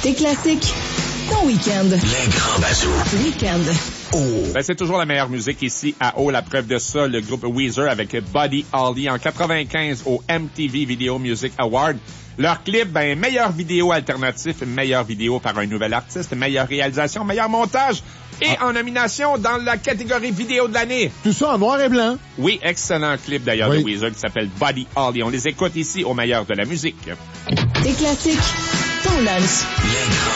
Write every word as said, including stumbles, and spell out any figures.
Tes classiques, ton week-end. Les grands bazous. Week-end. Oh. Ben, c'est toujours la meilleure musique ici à O. La preuve de ça, le groupe Weezer avec Buddy Holly en quatre-vingt-quinze au M T V Video Music Award. Leur clip, ben, meilleure vidéo alternatif, meilleure vidéo par un nouvel artiste, meilleure réalisation, meilleur montage et ah. en nomination dans la catégorie vidéo de l'année. Tout ça en noir et blanc. Oui, excellent clip d'ailleurs oui. de Weezer qui s'appelle Buddy Holly. On les écoute ici au meilleur de la musique. Des classiques, ton lunch.